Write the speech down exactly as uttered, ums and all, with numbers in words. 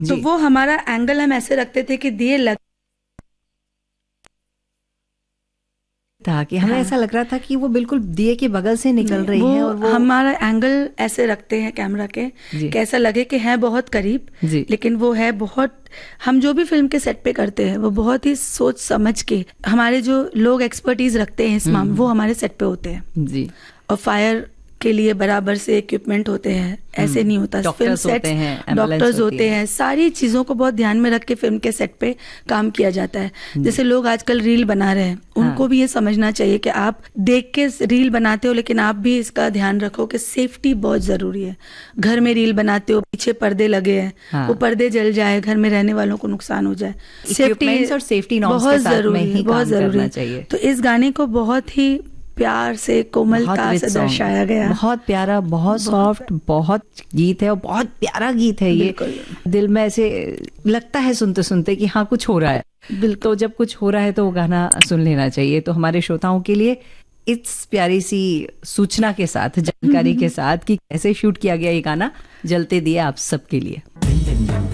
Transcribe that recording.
तो वो हमारा एंगल हम ऐसे रखते थे कि दिए लग था कि हमें हाँ। ऐसा लग रहा था कि वो बिल्कुल दिए के बगल से निकल रही है, और वो हमारा एंगल ऐसे रखते हैं कैमरा के कि ऐसा लगे कि है बहुत करीब, लेकिन वो है बहुत, हम जो भी फिल्म के सेट पे करते हैं वो बहुत ही सोच समझ के, हमारे जो लोग एक्सपर्टीज रखते हैं इस मामले वो हमारे सेट पे होते हैं जी। और फायर के लिए बराबर से इक्विपमेंट होते हैं, ऐसे नहीं होता। फिल्म सेट्स होते हैं, डॉक्टर्स होते हैं, सारी चीजों को बहुत ध्यान में रख के फिल्म के सेट पे काम किया जाता है। जैसे लोग आजकल रील बना रहे हैं, उनको भी ये समझना चाहिए कि आप देख के रील बनाते हो, लेकिन आप भी इसका ध्यान रखो कि सेफ्टी बहुत जरूरी है। घर में रील बनाते हो, पीछे पर्दे लगे हैं, हाँ। वो पर्दे जल जाए, घर में रहने वालों को नुकसान हो जाए, सेफ्टी और सेफ्टी बहुत जरूरी है, बहुत जरूरी है। तो इस गाने को बहुत ही प्यार से, कोमलता से दर्शाया गया। बहुत प्यारा, बहुत सॉफ्ट, बहुत गीत है, और बहुत प्यारा गीत है ये। दिल में ऐसे लगता है सुनते सुनते कि हाँ कुछ हो रहा है। बिल्कुल, तो जब कुछ हो रहा है तो वो गाना सुन लेना चाहिए। तो हमारे श्रोताओं के लिए इस प्यारी सी सूचना के साथ, जानकारी के साथ कि कैसे शूट किया गया ये गाना, जलते दिए आप सबके लिए।